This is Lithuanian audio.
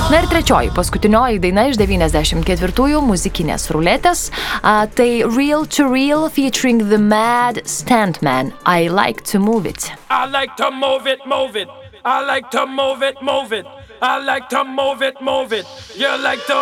Na ir trečioji, paskutinioji daina iš 94-ųjų muzikinės ruletės, tai Real to Real featuring The Mad Stuntman, I Like to Move It. I like to move it, move it. I like to move it, move it. I like to move it, move it. You like to